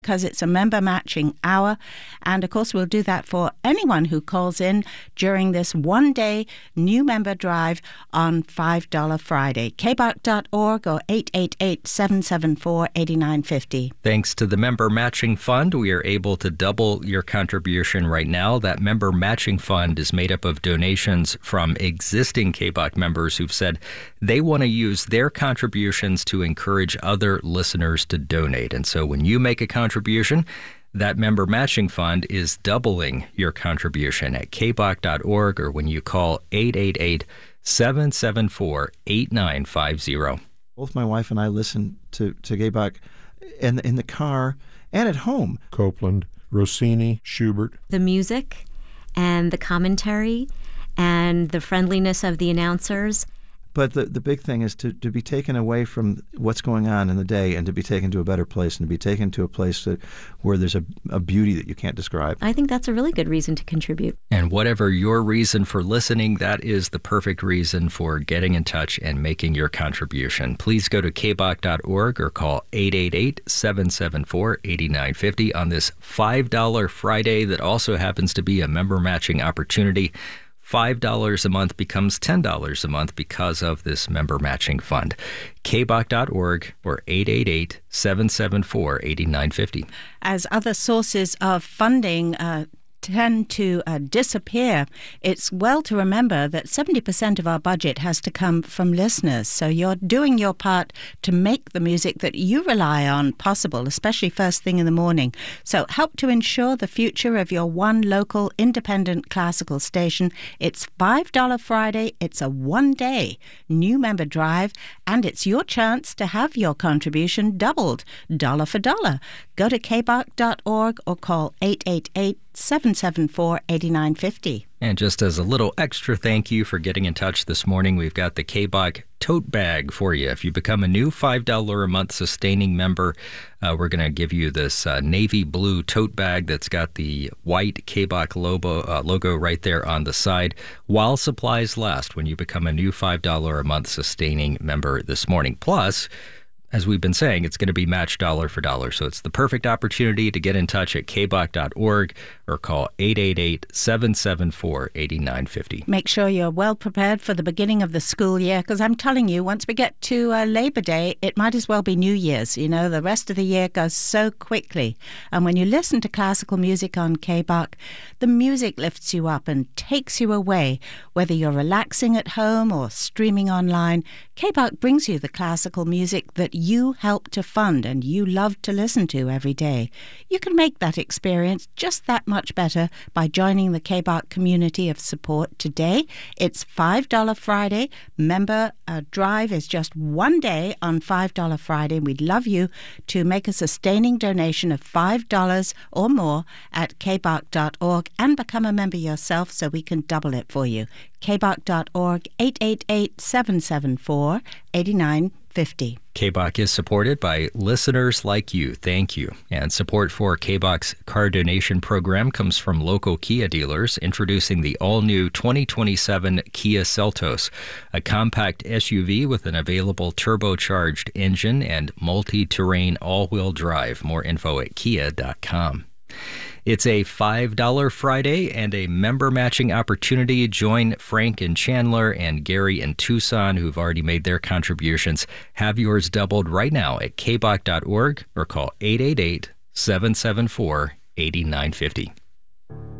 because it's a member matching hour. And of course, we'll do that for anyone who calls in during this one-day new member drive on $5 Friday. kbach.org or 888-774-8950. Thanks to the Member Matching Fund, we are able to double your contribution right now. That Member Matching Fund is made up of donations from existing KBach members who've said they want to use their contributions to encourage other listeners to donate. And so when you make a contribution, that Member Matching Fund is doubling your contribution at kbach.org or when you call 888-774-8950. Both my wife and I listen to KBach in the car and at home. Copland, Rossini, Schubert. The music and the commentary and the friendliness of the announcers. But the big thing is to be taken away from what's going on in the day and to be taken to a better place and to be taken to a place where there's a beauty that you can't describe. I think that's a really good reason to contribute. And whatever your reason for listening, that is the perfect reason for getting in touch and making your contribution. Please go to kbach.org or call 888-774-8950 on this $5 Friday that also happens to be a member matching opportunity. $5 a month becomes $10 a month because of this member matching fund. kbach.org or 888-774-8950. As other sources of funding tend to disappear, it's well to remember that 70% of our budget has to come from listeners. So you're doing your part to make the music that you rely on possible, especially first thing in the morning. So help to ensure the future of your one local independent classical station. It's $5 Friday. It's a one-day new member drive, and it's your chance to have your contribution doubled, dollar for dollar. Go to kbach.org or call 888-774-8950. And just as a little extra thank you for getting in touch this morning, we've got the KBach tote bag for you. If you become a new $5 a month sustaining member, we're going to give you this navy blue tote bag that's got the white KBach logo right there on the side while supplies last when you become a new $5 a month sustaining member this morning. Plus, as we've been saying, it's going to be matched dollar for dollar. So it's the perfect opportunity to get in touch at kbach.org or call 888-774-8950. Make sure you're well prepared for the beginning of the school year, because I'm telling you, once we get to Labor Day, it might as well be New Year's. You know, the rest of the year goes so quickly. And when you listen to classical music on KBach, the music lifts you up and takes you away. Whether you're relaxing at home or streaming online, KBach brings you the classical music that you help to fund and you love to listen to every day. You can make that experience just that much better by joining the KBach community of support today. It's $5 Friday. Member drive is just one day on $5 Friday. We'd love you to make a sustaining donation of $5 or more at kbach.org and become a member yourself so we can double it for you. kbach.org, 888-774-8950. KBach is supported by listeners like you. Thank you. And support for KBach's car donation program comes from local Kia dealers introducing the all-new 2027 Kia Seltos, a compact SUV with an available turbocharged engine and multi-terrain all-wheel drive. More info at kia.com. It's a $5 Friday and a member matching opportunity. Join Frank and Chandler and Gary and Tucson, who've already made their contributions. Have yours doubled right now at kbach.org or call 888-774-8950.